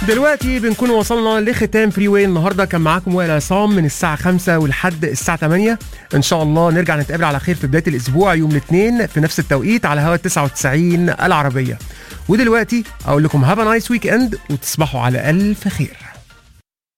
دلوقتي بنكون وصلنا لختام فري واي النهارده. كان معاكم وائل عصام من الساعه 5 ولحد الساعه 8. ان شاء الله نرجع نتقابل على خير في بدايه الاسبوع يوم الاثنين في نفس التوقيت على هوا 99 العربيه. ودلوقتي اقول لكم هاف ا نايس ويك اند وتصبحوا على الف خير.